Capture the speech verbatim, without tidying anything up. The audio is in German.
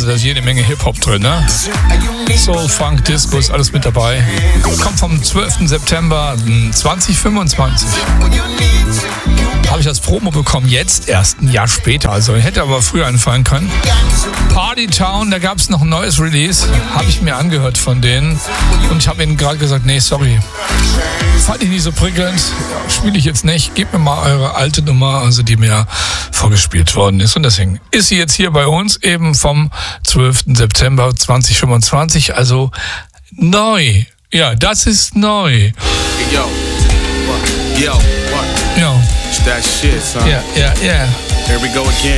Also da ist jede Menge Hip-Hop drin, ne? Soul, Funk, Disco ist alles mit dabei. Kommt vom zwölften September zweitausendfünfundzwanzig. Habe ich als Promo bekommen, jetzt erst ein Jahr später. Also hätte aber früher anfangen können. Party Town, da gab es noch ein neues Release. Habe ich mir angehört von denen. Und ich habe ihnen gerade gesagt, nee, sorry. Fand ich nicht so prickelnd. Ja, spiele ich jetzt nicht. Gebt mir mal eure alte Nummer, also die mir vorgespielt worden ist. Und deswegen ist sie jetzt hier bei uns, eben vom zwölften September zweitausendfünfundzwanzig. Also neu. Ja, das ist neu. Hey, yo. What? Yo, what? Ja. It's that shit, son. Ja, ja, ja. Here we go again.